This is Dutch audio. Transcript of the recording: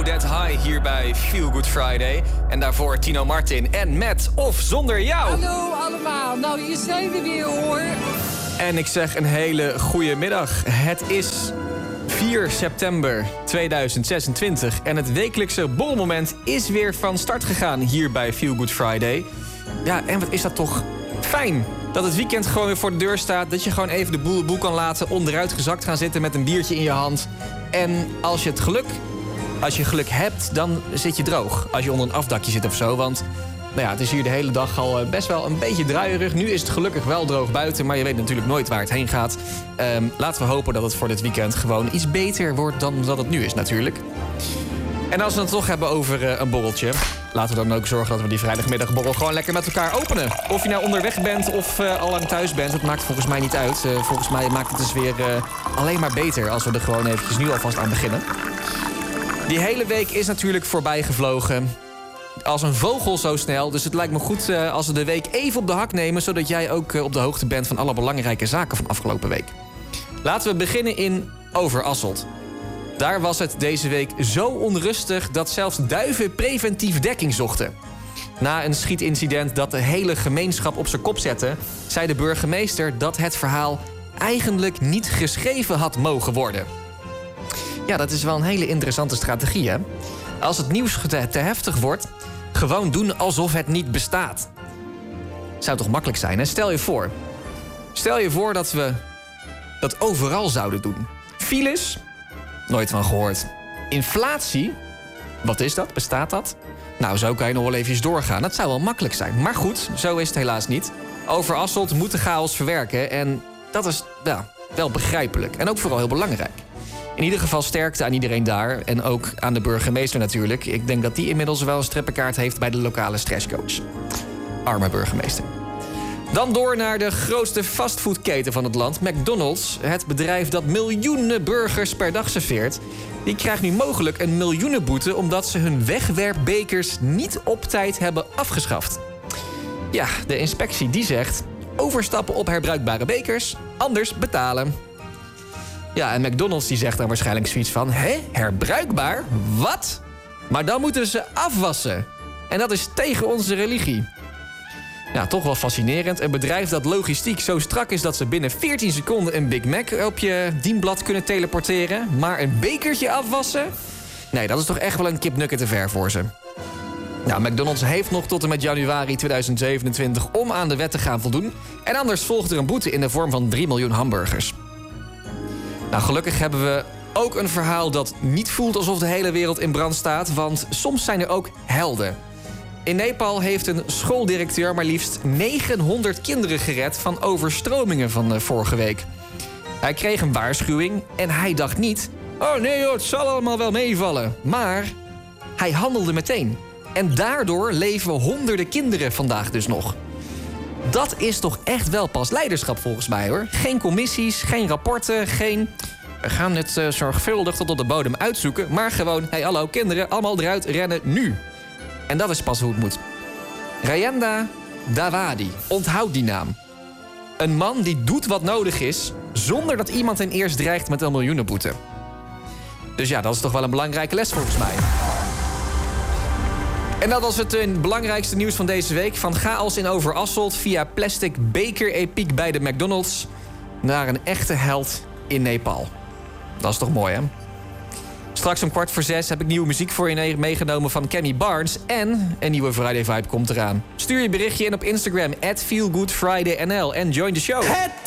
So That High hier bij Feel Good Friday. En daarvoor Tino Martin en Met of Zonder Jou. Hallo allemaal, nou hier zijn we weer hoor. En ik zeg een hele goede middag. Het is 4 september 2026 en het wekelijkse borrelmoment is weer van start gegaan hier bij Feel Good Friday. Ja, en wat is dat toch fijn dat het weekend gewoon weer voor de deur staat. Dat je gewoon even de boel kan laten, onderuit gezakt gaan zitten met een biertje in je hand. En als je geluk hebt, dan zit je droog. Als je onder een afdakje zit of zo, want nou ja, het is hier de hele dag al best wel een beetje druierig. Nu is het gelukkig wel droog buiten, maar je weet natuurlijk nooit waar het heen gaat. Laten we hopen dat het voor dit weekend gewoon iets beter wordt dan dat het nu is natuurlijk. En als we het toch hebben over een borreltje, laten we dan ook zorgen dat we die vrijdagmiddagborrel gewoon lekker met elkaar openen. Of je nou onderweg bent of al lang thuis bent, het maakt volgens mij niet uit. Volgens mij maakt het dus weer alleen maar beter als we er gewoon eventjes nu alvast aan beginnen. Die hele week is natuurlijk voorbij gevlogen. Als een vogel zo snel. Dus het lijkt me goed als we de week even op de hak nemen, zodat jij ook op de hoogte bent van alle belangrijke zaken van afgelopen week. Laten we beginnen in Overasselt. Daar was het deze week zo onrustig dat zelfs duiven preventief dekking zochten. Na een schietincident dat de hele gemeenschap op zijn kop zette, zei de burgemeester dat het verhaal eigenlijk niet geschreven had mogen worden. Ja, dat is wel een hele interessante strategie, hè? Als het nieuws te heftig wordt, gewoon doen alsof het niet bestaat. Zou toch makkelijk zijn, hè? Stel je voor dat we dat overal zouden doen. Files? Nooit van gehoord. Inflatie? Wat is dat? Bestaat dat? Nou, zo kan je nog wel eventjes doorgaan. Dat zou wel makkelijk zijn. Maar goed, zo is het helaas niet. Overasselt moet de chaos verwerken. En dat is wel begrijpelijk. En ook vooral heel belangrijk. In ieder geval sterkte aan iedereen daar. En ook aan de burgemeester natuurlijk. Ik denk dat die inmiddels wel een strippenkaart heeft bij de lokale stresscoach. Arme burgemeester. Dan door naar de grootste fastfoodketen van het land, McDonald's. Het bedrijf dat miljoenen burgers per dag serveert. Die krijgt nu mogelijk een miljoenenboete omdat ze hun wegwerpbekers niet op tijd hebben afgeschaft. Ja, de inspectie die zegt: overstappen op herbruikbare bekers, anders betalen. Ja, en McDonald's die zegt dan waarschijnlijk zoiets van: hé, herbruikbaar? Wat? Maar dan moeten ze afwassen. En dat is tegen onze religie. Ja, toch wel fascinerend. Een bedrijf dat logistiek zo strak is dat ze binnen 14 seconden een Big Mac op je dienblad kunnen teleporteren. Maar een bekertje afwassen? Nee, dat is toch echt wel een kipnukken te ver voor ze. Nou, McDonald's heeft nog tot en met januari 2027 om aan de wet te gaan voldoen. En anders volgt er een boete in de vorm van 3 miljoen hamburgers. Nou, gelukkig hebben we ook een verhaal dat niet voelt alsof de hele wereld in brand staat. Want soms zijn er ook helden. In Nepal heeft een schooldirecteur maar liefst 900 kinderen gered van overstromingen van vorige week. Hij kreeg een waarschuwing en hij dacht niet: oh nee joh, het zal allemaal wel meevallen. Maar hij handelde meteen. En daardoor leven honderden kinderen vandaag dus nog. Dat is toch echt wel pas leiderschap volgens mij hoor. Geen commissies, geen rapporten, we gaan het zorgvuldig tot op de bodem uitzoeken. Maar gewoon, hey hallo kinderen, allemaal eruit rennen nu. En dat is pas hoe het moet. Rajendra Dawadi, onthoud die naam. Een man die doet wat nodig is, zonder dat iemand hen eerst dreigt met een miljoenenboete. Dus ja, dat is toch wel een belangrijke les volgens mij. En dat was het belangrijkste nieuws van deze week. Van chaos in Overasselt via plastic beker-epiek bij de McDonald's naar een echte held in Nepal. Dat is toch mooi, hè? Straks om 5:15 heb ik nieuwe muziek voor je meegenomen van Kenny Barnes. En een nieuwe Friday Vibe komt eraan. Stuur je berichtje in op Instagram @feelgoodfridaynl en join the show.